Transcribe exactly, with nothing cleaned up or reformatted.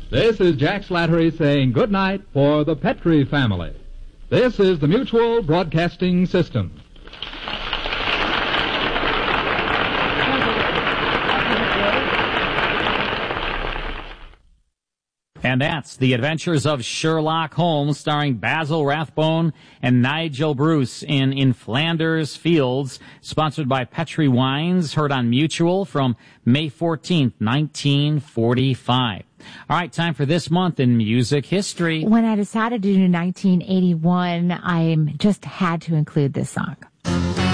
This is Jack Slattery saying good night for the Petrie family. This is the Mutual Broadcasting System. And that's The Adventures of Sherlock Holmes, starring Basil Rathbone and Nigel Bruce in In Flanders Fields, sponsored by Petrie Wines, heard on Mutual from May fourteenth, nineteen forty-five. All right, time for this month in music history. When I decided to do nineteen eighty-one, I just had to include this song.